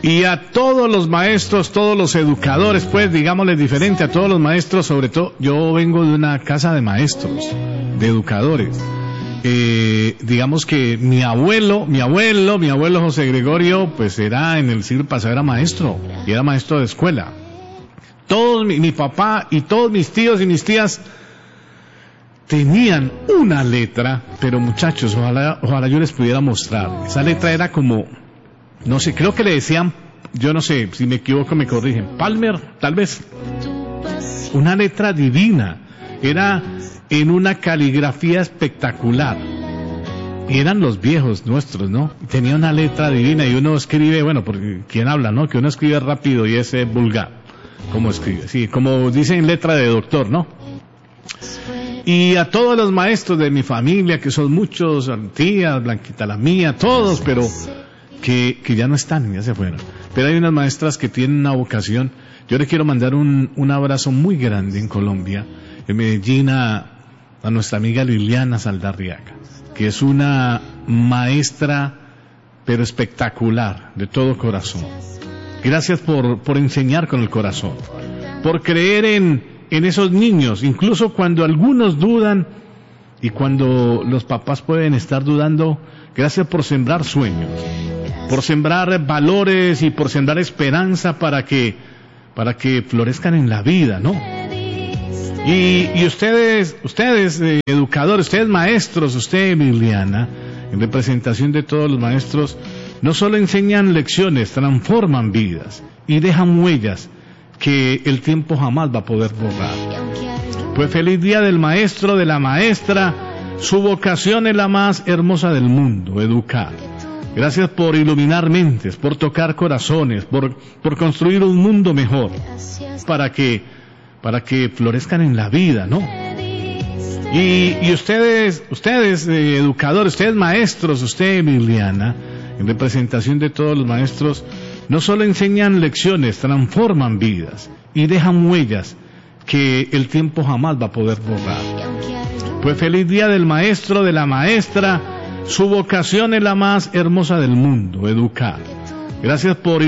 Y a todos los maestros, todos los educadores, pues digámosles diferente, a todos los maestros, sobre todo, yo vengo de una casa de maestros, de educadores. Digamos que mi abuelo José Gregorio, pues era en el siglo pasado, era maestro, y era maestro de escuela. Todos, mi papá y todos mis tíos y mis tías tenían una letra, pero muchachos, ojalá yo les pudiera mostrar. Esa letra era como, no sé, creo que le decían, yo no sé, si me equivoco me corrigen, Palmer, tal vez. Una letra divina, era en una caligrafía espectacular. Eran los viejos nuestros, ¿no? Tenía una letra divina y uno escribe, bueno, porque ¿quién habla, no? Que uno escribe rápido y es vulgar. ¿Cómo escribe? Sí, como dicen, letra de doctor, ¿no? Y a todos los maestros de mi familia, que son muchos, tías, Blanquita la mía, todos, pero que ya no están, ya se fueron. Pero hay unas maestras que tienen una vocación. Yo le quiero mandar un abrazo muy grande en Colombia, en Medellín, a nuestra amiga Liliana Saldarriaga, que es una maestra, pero espectacular, de todo corazón. Gracias por enseñar con el corazón, por creer en esos niños, incluso cuando algunos dudan y cuando los papás pueden estar dudando. Gracias por sembrar sueños, por sembrar valores y por sembrar esperanza para que florezcan en la vida, ¿no? Y ustedes educadores, ustedes maestros, usted Emiliana, en representación de todos los maestros, no solo enseñan lecciones, transforman vidas y dejan huellas que el tiempo jamás va a poder borrar. Pues feliz día del maestro, de la maestra. Su vocación es la más hermosa del mundo, educar. Gracias por iluminar mentes, por tocar corazones, por construir un mundo mejor, para que florezcan en la vida, ¿no? Y ustedes educadores, ustedes maestros, usted Emiliana, en representación de todos los maestros, no solo enseñan lecciones, transforman vidas y dejan huellas que el tiempo jamás va a poder borrar. Pues feliz día del maestro, de la maestra. Su vocación es la más hermosa del mundo, educar. Gracias por